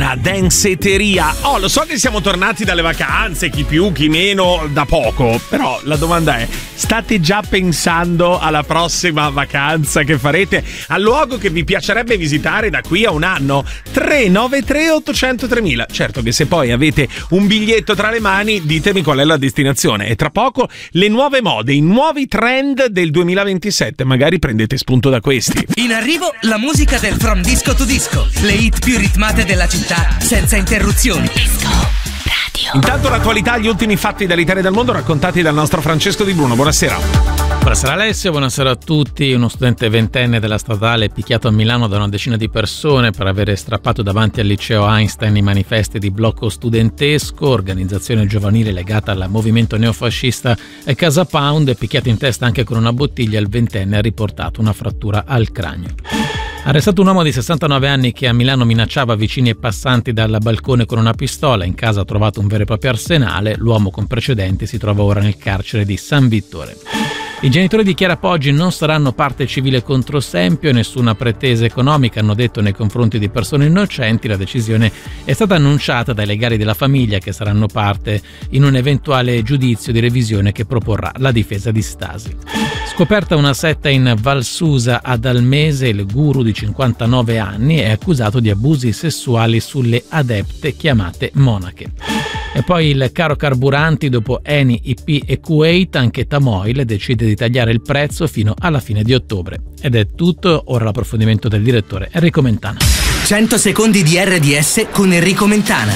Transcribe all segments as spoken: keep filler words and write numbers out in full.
danceteria. Oh, lo so che siamo tornati dalle vacanze, chi più, chi meno, da poco. Però la domanda è: state già pensando alla prossima vacanza che farete, al luogo che vi piacerebbe visitare da qui a un anno? tre nove tre otto zero zero tre mila. Certo che se poi avete un biglietto tra le mani, ditemi qual è la destinazione. E tra poco le nuove mode, i nuovi trend del duemilaventisette. Magari prendete spunto da questi. In arrivo la musica del From Disco to Disco, le hit più ritmate della città senza interruzioni. Disco Radio. Intanto l'attualità, gli ultimi fatti dall'Italia e dal mondo raccontati dal nostro Francesco Di Bruno. Buonasera. Buonasera Alessio, buonasera a tutti. Uno studente ventenne della statale è picchiato a Milano da una decina di persone per avere strappato davanti al liceo Einstein i manifesti di blocco studentesco, organizzazione giovanile legata al movimento neofascista e Casa Pound. È picchiato in testa anche con una bottiglia. Il ventenne ha riportato una frattura al cranio. Arrestato un uomo di sessantanove anni che a Milano minacciava vicini e passanti dal balcone con una pistola. In casa ha trovato un vero e proprio arsenale. L'uomo con precedenti si trova ora nel carcere di San Vittore. I genitori di Chiara Poggi non saranno parte civile contro Sempio, nessuna pretesa economica, hanno detto, nei confronti di persone innocenti. La decisione è stata annunciata dai legali della famiglia, che saranno parte in un eventuale giudizio di revisione che proporrà la difesa di Stasi. Scoperta una setta in Valsusa ad Almese, il guru di cinquantanove anni è accusato di abusi sessuali sulle adepte chiamate monache. E poi il caro carburanti, dopo Eni, I P e Kuwait, anche Tamoil decide di tagliare il prezzo fino alla fine di ottobre. Ed è tutto, ora l'approfondimento del direttore Enrico Mentana. cento secondi di R D S con Enrico Mentana.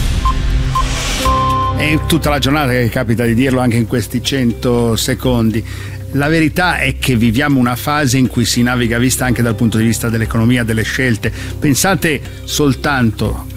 È tutta la giornata che capita di dirlo, anche in questi cento secondi. La verità è che viviamo una fase in cui si naviga a vista anche dal punto di vista dell'economia, delle scelte. Pensate soltanto